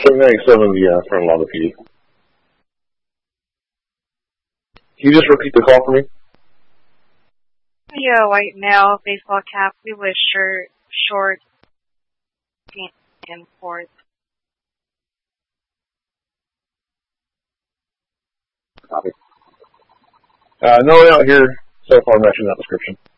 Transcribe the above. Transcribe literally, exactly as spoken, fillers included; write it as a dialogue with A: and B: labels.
A: seven ninety-seven, the uh, front lobby P D. Can you just repeat the call for me?
B: Yeah, white male, baseball cap, bluish shirt, short, and forth.
A: Copy. Uh, no one out here so far matching that description.